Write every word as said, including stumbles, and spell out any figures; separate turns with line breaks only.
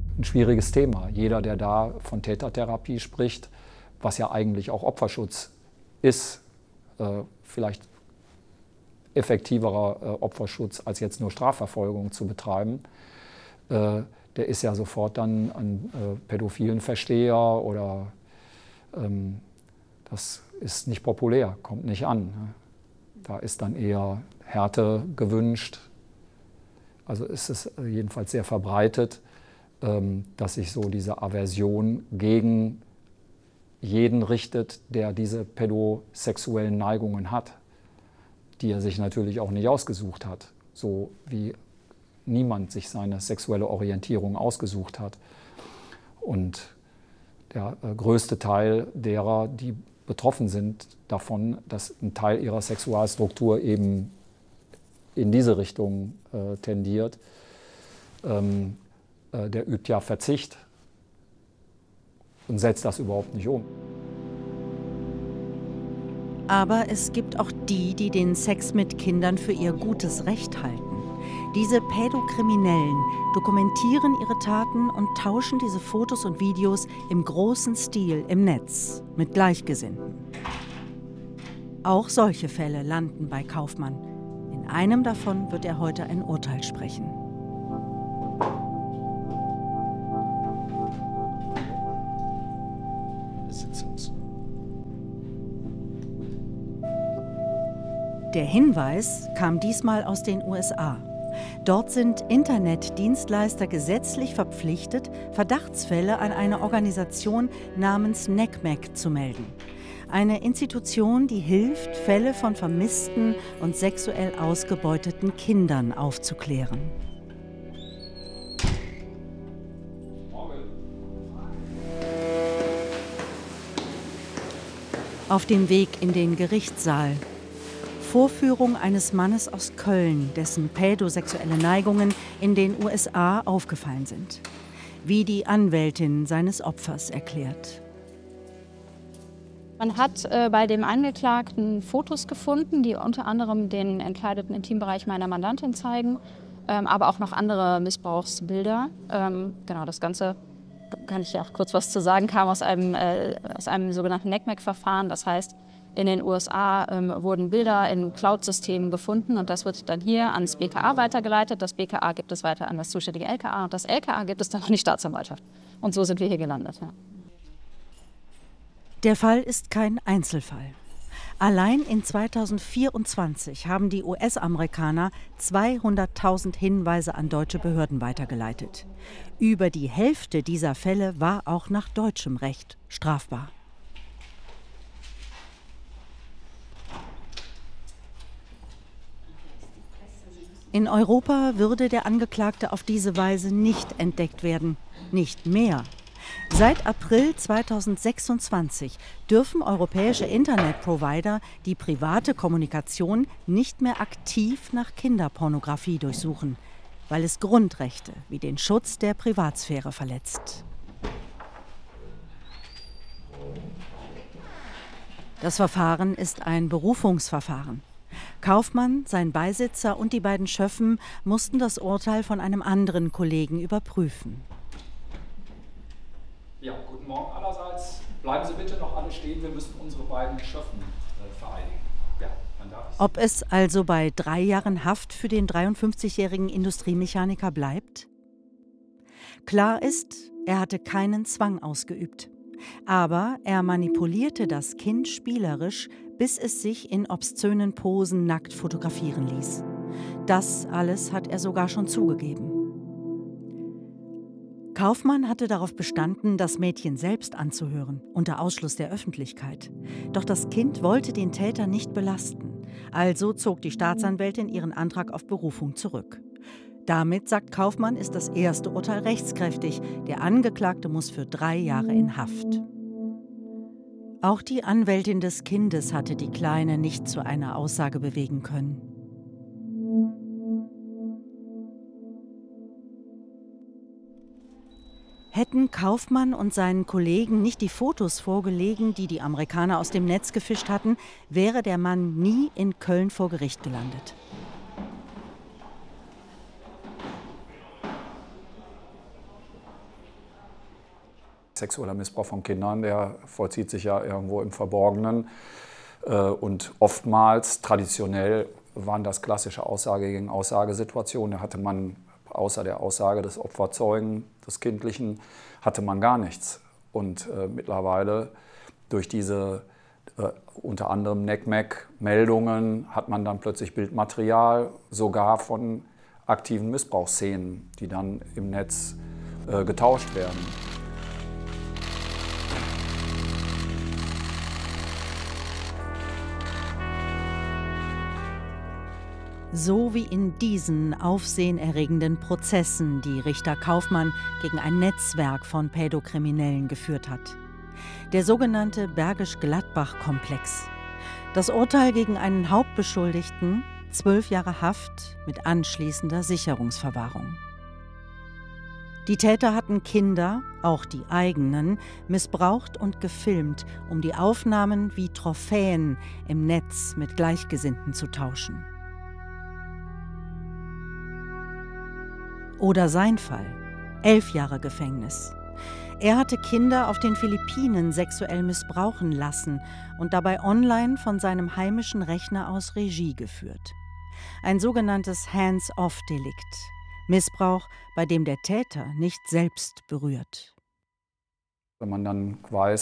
ein schwieriges Thema. Jeder, der da von Tätertherapie spricht, was ja eigentlich auch Opferschutz ist, äh, vielleicht effektiverer äh, Opferschutz, als jetzt nur Strafverfolgung zu betreiben, äh, der ist ja sofort dann ein äh, pädophilen Versteher oder ähm, das ist nicht populär, kommt nicht an. Ne? Da ist dann eher Härte gewünscht. Also ist es jedenfalls sehr verbreitet, ähm, dass sich so diese Aversion gegen jeden richtet, der diese pädosexuellen Neigungen hat, die er sich natürlich auch nicht ausgesucht hat, so wie niemand sich seine sexuelle Orientierung ausgesucht hat. Und der äh, größte Teil derer, die betroffen sind davon, dass ein Teil ihrer Sexualstruktur eben in diese Richtung äh, tendiert, ähm, äh, der übt ja Verzicht und setzt das überhaupt nicht um.
Aber es gibt auch die, die den Sex mit Kindern für ihr gutes Recht halten. Diese Pädokriminellen dokumentieren ihre Taten und tauschen diese Fotos und Videos im großen Stil im Netz mit Gleichgesinnten. Auch solche Fälle landen bei Kaufmann. In einem davon wird er heute ein Urteil sprechen. Der Hinweis kam diesmal aus den U S A. Dort sind Internetdienstleister gesetzlich verpflichtet, Verdachtsfälle an eine Organisation namens N C M E C zu melden. Eine Institution, die hilft, Fälle von vermissten und sexuell ausgebeuteten Kindern aufzuklären. Auf dem Weg in den Gerichtssaal. Vorführung eines Mannes aus Köln, dessen pädosexuelle Neigungen in den U S A aufgefallen sind. Wie die Anwältin seines Opfers erklärt.
Man hat äh, bei dem Angeklagten Fotos gefunden, die unter anderem den entkleideten Intimbereich meiner Mandantin zeigen, ähm, aber auch noch andere Missbrauchsbilder. Ähm, genau, das Ganze, kann ich ja auch kurz was zu sagen, kam aus einem, äh, aus einem sogenannten N C M E C-Verfahren. Das heißt, in den U S A ähm, wurden Bilder in Cloud-Systemen gefunden und das wird dann hier ans B K A weitergeleitet. Das B K A gibt es weiter an das zuständige L K A und das L K A gibt es dann an die Staatsanwaltschaft. Und so sind wir hier gelandet. Ja.
Der Fall ist kein Einzelfall. Allein in zweitausendvierundzwanzig haben die U S-Amerikaner zweihunderttausend Hinweise an deutsche Behörden weitergeleitet. Über die Hälfte dieser Fälle war auch nach deutschem Recht strafbar. In Europa würde der Angeklagte auf diese Weise nicht entdeckt werden, nicht mehr. Seit April zweitausendsechsundzwanzig dürfen europäische Internetprovider die private Kommunikation nicht mehr aktiv nach Kinderpornografie durchsuchen, weil es Grundrechte wie den Schutz der Privatsphäre verletzt. Das Verfahren ist ein Berufungsverfahren. Kaufmann, sein Beisitzer und die beiden Schöffen mussten das Urteil von einem anderen Kollegen überprüfen.
Ja, guten Morgen allerseits. Bleiben Sie bitte noch alle stehen, wir müssen unsere beiden Schöffen äh, vereidigen. Ja, dann darf ich.
Ob es also bei drei Jahren Haft für den dreiundfünfzigjährigen Industriemechaniker bleibt? Klar ist, er hatte keinen Zwang ausgeübt. Aber er manipulierte das Kind spielerisch, bis es sich in obszönen Posen nackt fotografieren ließ. Das alles hat er sogar schon zugegeben. Kaufmann hatte darauf bestanden, das Mädchen selbst anzuhören, unter Ausschluss der Öffentlichkeit. Doch das Kind wollte den Täter nicht belasten. Also zog die Staatsanwältin ihren Antrag auf Berufung zurück. Damit, sagt Kaufmann, ist das erste Urteil rechtskräftig. Der Angeklagte muss für drei Jahre in Haft. Auch die Anwältin des Kindes hatte die Kleine nicht zu einer Aussage bewegen können. Hätten Kaufmann und seinen Kollegen nicht die Fotos vorgelegen, die die Amerikaner aus dem Netz gefischt hatten, wäre der Mann nie in Köln vor Gericht gelandet.
sexueller Missbrauch von Kindern, der vollzieht sich ja irgendwo im Verborgenen. Und oftmals, traditionell, waren das klassische Aussage gegen Aussagesituationen. Da hatte man außer der Aussage des Opferzeugen, des Kindlichen, hatte man gar nichts. Und äh, mittlerweile durch diese äh, unter anderem N E C M E C-Meldungen hat man dann plötzlich Bildmaterial, sogar von aktiven Missbrauchsszenen, die dann im Netz äh, getauscht werden.
So wie in diesen aufsehenerregenden Prozessen, die Richter Kaufmann gegen ein Netzwerk von Pädokriminellen geführt hat. Der sogenannte Bergisch-Gladbach-Komplex. Das Urteil gegen einen Hauptbeschuldigten, zwölf Jahre Haft mit anschließender Sicherungsverwahrung. Die Täter hatten Kinder, auch die eigenen, missbraucht und gefilmt, um die Aufnahmen wie Trophäen im Netz mit Gleichgesinnten zu tauschen. Oder sein Fall, elf Jahre Gefängnis. Er hatte Kinder auf den Philippinen sexuell missbrauchen lassen und dabei online von seinem heimischen Rechner aus Regie geführt. Ein sogenanntes Hands-off-Delikt. Missbrauch, bei dem der Täter nicht selbst berührt.
Wenn man dann weiß,